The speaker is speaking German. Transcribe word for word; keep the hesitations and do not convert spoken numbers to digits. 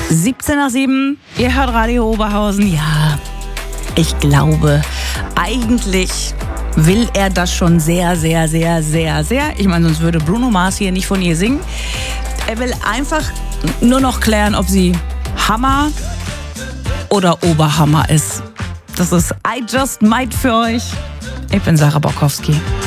siebzehn nach sieben, ihr hört Radio Oberhausen. Ja, ich glaube, eigentlich will er das schon sehr, sehr, sehr, sehr, sehr. Ich meine, sonst würde Bruno Mars hier nicht von ihr singen. Er will einfach nur noch klären, ob sie Hammer oder Oberhammer ist. Das ist I Just Might für euch. Ich bin Sarah Borkowski.